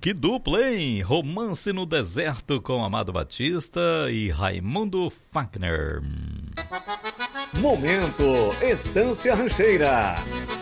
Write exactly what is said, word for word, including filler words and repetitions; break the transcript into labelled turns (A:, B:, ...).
A: que dupla, hein? Romance no Deserto com Amado Batista e Raimundo Fagner.
B: Momento Estância Rancheira.